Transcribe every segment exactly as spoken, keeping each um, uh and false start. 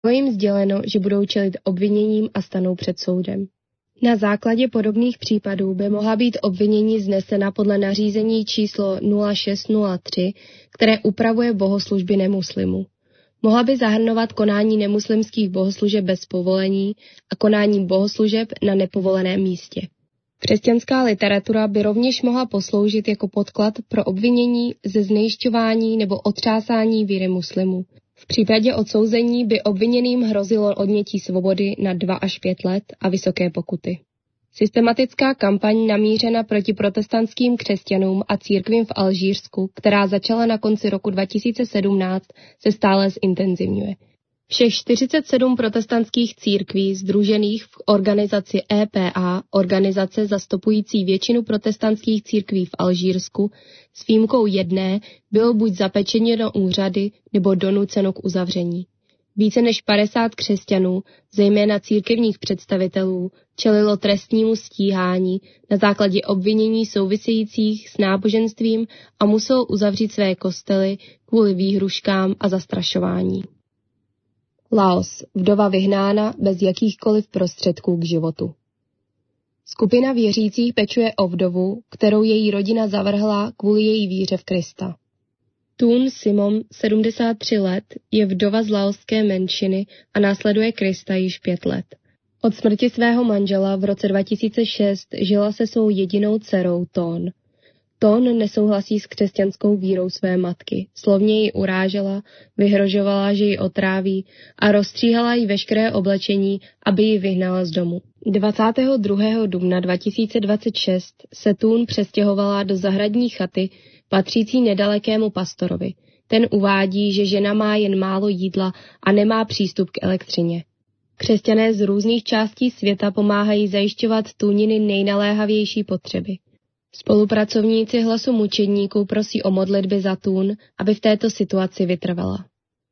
Bylo jim sděleno, že budou čelit obviněním a stanou před soudem. Na základě podobných případů by mohla být obvinění vznesena podle nařízení číslo nula šest nula tři, které upravuje bohoslužby nemuslimů. Mohla by zahrnovat konání nemuslimských bohoslužeb bez povolení a konání bohoslužeb na nepovoleném místě. Křesťanská literatura by rovněž mohla posloužit jako podklad pro obvinění ze znejšťování nebo otřásání víry muslimů. V případě odsouzení by obviněným hrozilo odnětí svobody na dva až pět let a vysoké pokuty. Systematická kampaň namířena proti protestantským křesťanům a církvím v Alžírsku, která začala na konci roku dva tisíce sedmnáct, se stále zintenzivňuje. Všech čtyřicet sedm protestantských církví sdružených v organizaci E P A, organizace zastupující většinu protestantských církví v Alžírsku, s výjimkou jedné, bylo buď zapečeněno úřady nebo donuceno k uzavření. Více než padesát křesťanů, zejména církevních představitelů, čelilo trestnímu stíhání na základě obvinění souvisejících s náboženstvím a muselo uzavřít své kostely kvůli výhruškám a zastrašování. Laos, vdova vyhnána bez jakýchkoliv prostředků k životu. Skupina věřících pečuje o vdovu, kterou její rodina zavrhla kvůli její víře v Krista. Tun Simon, sedmdesát tři let, je vdova z laoské menšiny a následuje Krista již pět let. Od smrti svého manžela v roce dva tisíce šest žila se svou jedinou dcerou Ton. Ton nesouhlasí s křesťanskou vírou své matky, slovně ji urážela, vyhrožovala, že ji otráví a rozstříhala jí veškeré oblečení, aby ji vyhnala z domu. dvacátého druhého dubna dva tisíce dvacet šest se Tun přestěhovala do zahradní chaty, patřící nedalekému pastorovi. Ten uvádí, že žena má jen málo jídla a nemá přístup k elektřině. Křesťané z různých částí světa pomáhají zajišťovat Tuniny nejnaléhavější potřeby. Spolupracovníci Hlasu mučedníků prosí o modlitby za Tun, aby v této situaci vytrvala.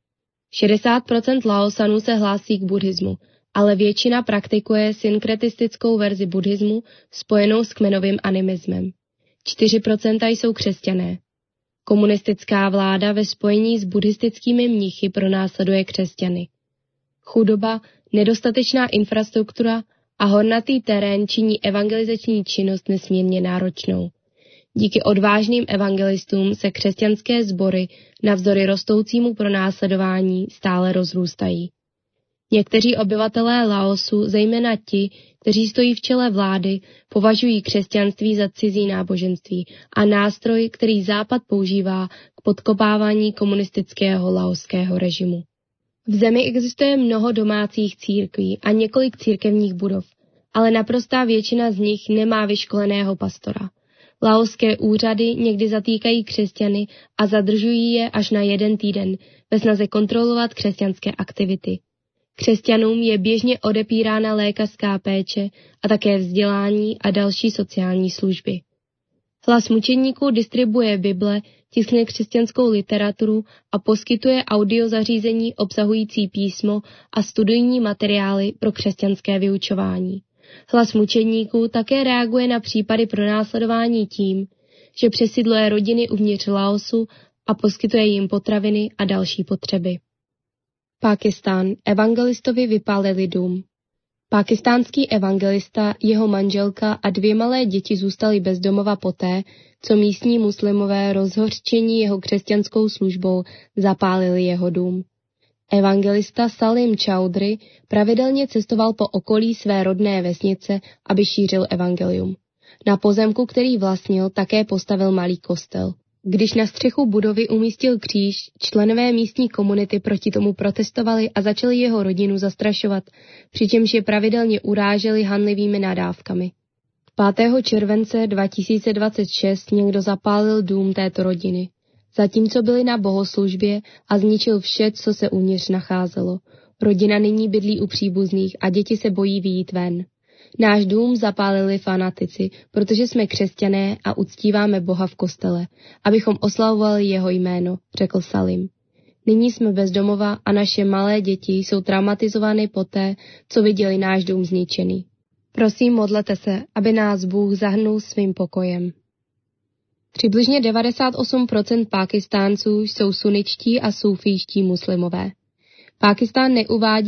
šedesát procent Laosanů se hlásí k buddhismu, ale většina praktikuje synkretistickou verzi buddhismu spojenou s kmenovým animismem. čtyři procenta jsou křesťané. Komunistická vláda ve spojení s buddhistickými mnichy pronásleduje křesťany. Chudoba, nedostatečná infrastruktura a hornatý terén činí evangelizační činnost nesmírně náročnou. Díky odvážným evangelistům se křesťanské sbory navzdory rostoucímu pronásledování stále rozrůstají. Někteří obyvatelé Laosu, zejména ti, kteří stojí v čele vlády, považují křesťanství za cizí náboženství a nástroj, který Západ používá k podkopávání komunistického laoského režimu. V zemi existuje mnoho domácích církví a několik církevních budov, ale naprostá většina z nich nemá vyškoleného pastora. Laoské úřady někdy zatýkají křesťany a zadržují je až na jeden týden ve snaze kontrolovat křesťanské aktivity. Křesťanům je běžně odepírána lékařská péče a také vzdělání a další sociální služby. Hlas mučedníků distribuje Bible, tiskne křesťanskou literaturu a poskytuje audiozařízení obsahující písmo a studijní materiály pro křesťanské vyučování. Hlas mučedníků také reaguje na případy pronásledování tím, že přesidluje rodiny uvnitř Laosu a poskytuje jim potraviny a další potřeby. Pákistán. Evangelistovi vypálili dům. Pákistánský evangelista, jeho manželka a dvě malé děti zůstali bez domova poté, co místní muslimové rozhořčení jeho křesťanskou službou zapálili jeho dům. Evangelista Salim Chaudhry pravidelně cestoval po okolí své rodné vesnice, aby šířil evangelium. Na pozemku, který vlastnil, také postavil malý kostel. Když na střechu budovy umístil kříž, členové místní komunity proti tomu protestovali a začali jeho rodinu zastrašovat, přičemž je pravidelně uráželi hanlivými nadávkami. pátého července dva tisíce dvacet šest někdo zapálil dům této rodiny, zatímco byli na bohoslužbě a zničil vše, co se uvnitř nacházelo. Rodina nyní bydlí u příbuzných a děti se bojí vyjít ven. Náš dům zapálili fanatici, protože jsme křesťané a uctíváme Boha v kostele, abychom oslavovali jeho jméno, řekl Salim. Nyní jsme bez domova a naše malé děti jsou traumatizovány poté, co viděli náš dům zničený. Prosím, modlete se, aby nás Bůh zahrnul svým pokojem. Přibližně devadesát osm procent Pákistánců jsou suničtí a sufijští muslimové. Pákistán neuvádí